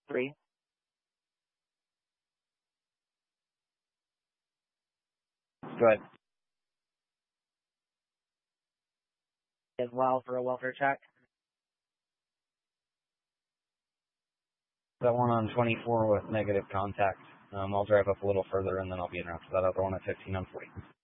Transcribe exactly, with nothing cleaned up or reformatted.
three. Go ahead. As well for a welfare check. That one on twenty-four with negative contact. Um, I'll drive up a little further and then I'll be in route for that other one at fifteen on forty.